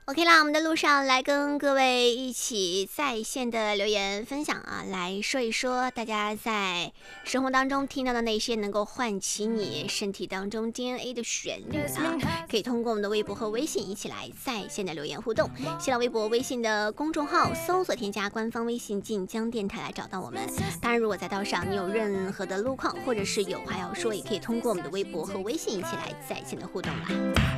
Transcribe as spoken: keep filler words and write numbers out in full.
OK 啦，我们的路上来跟各位一起在线的留言分享啊，来说一说大家在生活当中听到的那些能够唤起你身体当中 D N A 的旋律啊，可以通过我们的微博和微信一起来在线的留言互动。新浪微博、微信的公众号搜索添加官方微信晋江电台来找到我们。当然，如果在道上你有任何的路况或者是有话要说，也可以通过我们的微博和微信一起来在线的互动啦。